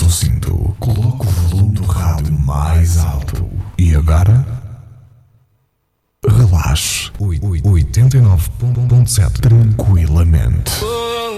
o cinto, coloque o volume do rádio mais alto. E agora? Relaxe. 89.7 tranquilamente.